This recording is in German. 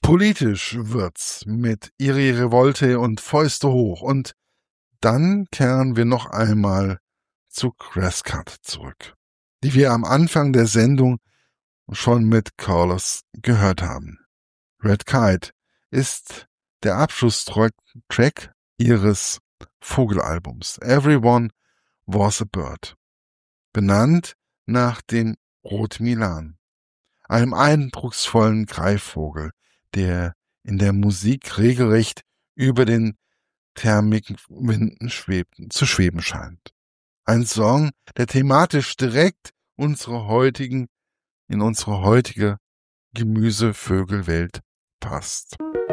Politisch wird's mit Iri Revolte und Fäuste hoch. Und dann kehren wir noch einmal zu Grasscut zurück, die wir am Anfang der Sendung schon mit Callers gehört haben. Red Kite ist der Abschlusstrack ihres Vogelalbums Everyone Was a Bird, benannt nach dem Rotmilan, einem eindrucksvollen Greifvogel, der in der Musik regelrecht über den Thermikwinden zu schweben scheint. Ein Song, der thematisch direkt in unsere heutige Gemüsevögelwelt passt.